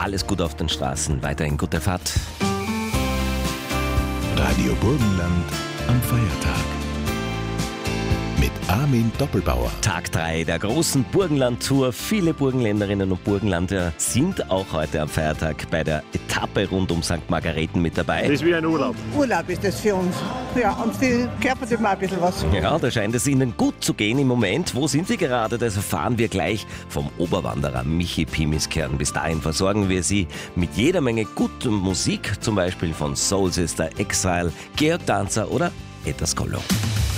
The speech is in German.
alles gut auf den Straßen. Weiterhin gute Fahrt. Radio Burgenland am Feiertag. Mit Armin Doppelbauer. Tag 3 der großen Burgenland-Tour. Viele Burgenländerinnen und Burgenländer sind auch heute am Feiertag bei der Etappe rund um St. Margareten mit dabei. Das ist wie ein Urlaub. Urlaub ist das für uns. Ja, und die körpert immer ein bisschen was. Ja, da scheint es Ihnen gut zu gehen im Moment. Wo sind Sie gerade? Das erfahren wir gleich vom Oberwanderer Michi Pimiskern. Bis dahin versorgen wir Sie mit jeder Menge guter Musik, zum Beispiel von Soul Sister, Exile, Georg Danzer oder Etta Skolo.